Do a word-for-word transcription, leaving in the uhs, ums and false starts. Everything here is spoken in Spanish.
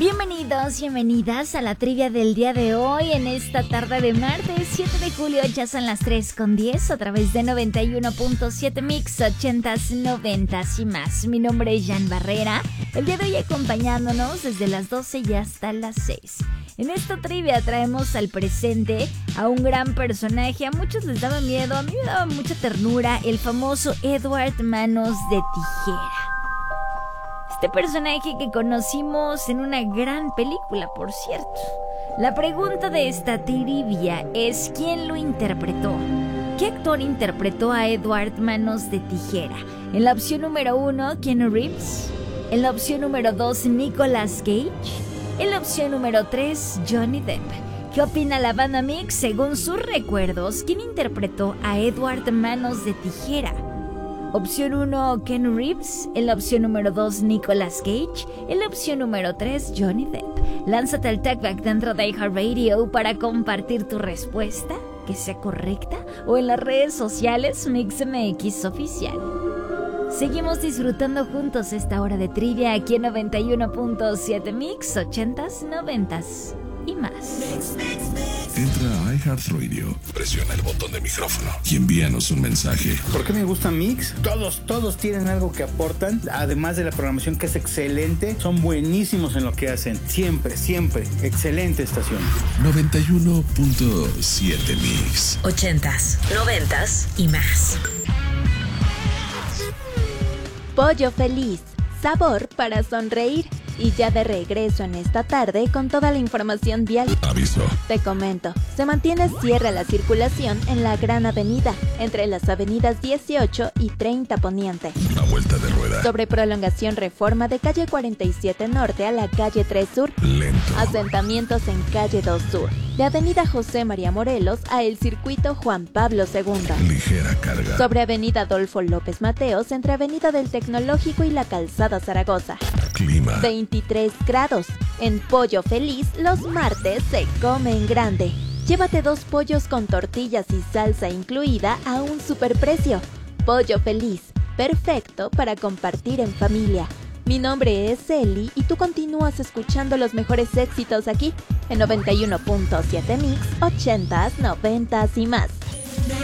Bienvenidos, bienvenidas a la trivia del día de hoy en esta tarde de martes siete de julio. Ya son las tres con diez a través de noventa y uno punto siete Mix, ochentas, noventas y más. Mi nombre es Jan Barrera, el día de hoy acompañándonos desde las doce y hasta las seis. En esta trivia traemos al presente a un gran personaje. A muchos les daba miedo, a mí me daba mucha ternura, el famoso Edward Manos de Tijera. Este personaje que conocimos en una gran película, por cierto. La pregunta de esta trivia es ¿quién lo interpretó? ¿Qué actor interpretó a Edward Manos de Tijera? En la opción número uno, Keanu Reeves. En la opción número dos, Nicolas Cage. En la opción número tres, Johnny Depp. ¿Qué opina la banda Mix? Según sus recuerdos, ¿quién interpretó a Edward Manos de Tijera? Opción uno, Keanu Reeves. En la opción número dos, Nicolas Cage. En la opción número tres, Johnny Depp. Lánzate al TalkBack dentro de iHeartRadio para compartir tu respuesta, que sea correcta, o en las redes sociales MixMX Oficial. Seguimos disfrutando juntos esta hora de trivia aquí en noventa y uno punto siete Mix, ochentas, noventas y más. Entra a iHeartRadio, presiona el botón de micrófono y envíanos un mensaje. ¿Por qué me gusta Mix? Todos, todos tienen algo que aportan, además de la programación que es excelente, son buenísimos en lo que hacen. Siempre, siempre, excelente estación. noventa y uno punto siete Mix. Ochentas, noventas y más. Pollo Feliz, sabor para sonreír. Y ya de regreso en esta tarde con toda la información vial. Aviso. Te comento, se mantiene cierre a la circulación en la Gran Avenida, entre las avenidas dieciocho y treinta Poniente. Una vuelta de rueda. Sobre prolongación Reforma de calle cuarenta y siete Norte a la calle tres Sur. Lento. Asentamientos en calle dos Sur. De avenida José María Morelos a el circuito Juan Pablo segundo. Ligera carga. Sobre avenida Adolfo López Mateos entre avenida del Tecnológico y la calzada Zaragoza. Clima. veintitrés grados. En Pollo Feliz, los martes se come en grande. Llévate dos pollos con tortillas y salsa incluida a un superprecio. Pollo Feliz, perfecto para compartir en familia. Mi nombre es Eli y tú continúas escuchando los mejores éxitos aquí en noventa y uno punto siete Mix, ochentas, noventas y más.